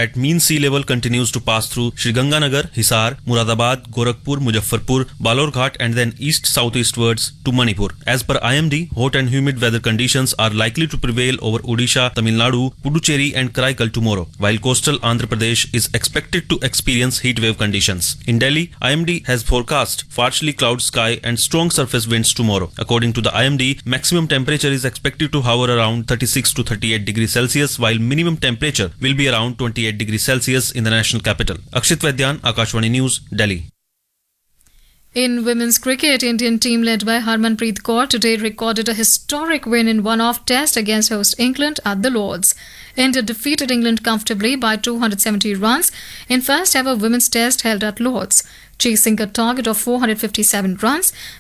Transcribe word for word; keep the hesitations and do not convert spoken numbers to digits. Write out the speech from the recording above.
at mean sea level continues to pass through Sriganganagar, Hisar, Muradabad, Gorakhpur, Muzaffarpur, Balorghat and then east-southeastwards to Manipur. As per I M D, hot and humid weather conditions are likely to prevail over Odisha, Tamil Nadu, Puducherry and Karaikal tomorrow, while coastal Andhra Pradesh is expected to experience heat wave conditions. In Delhi, I M D has forecast partially cloud sky and strong surface winds tomorrow. According to the I M D, maximum temperature is expected to hover around thirty-six to thirty-eight degrees Celsius, while minimum temperature will be around twenty-eight degrees Celsius in the national capital. Akshit Vaidyan, Akashvani News, Delhi. In women's cricket, Indian team led by Harmanpreet Kaur today recorded a historic win in one-off test against host England at the Lords. India defeated England comfortably by two hundred seventy runs in first ever women's test held at Lords. Chasing a target of four hundred fifty-seven runs,